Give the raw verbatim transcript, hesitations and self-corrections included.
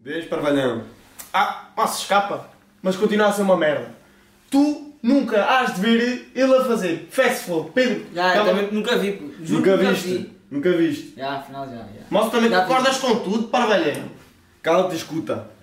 Vês, parvalhão? Ah, mas se escapa. Mas continua a ser uma merda. Tu nunca has de ver ele a fazer. Fast flow. Pedro. Já, eu calma. também nunca vi. pô. Juro Nunca que viste? vi. Nunca viste? Já, afinal já. já. Mas tu também Já concordas com tudo, parvalhão. Cala-te e escuta.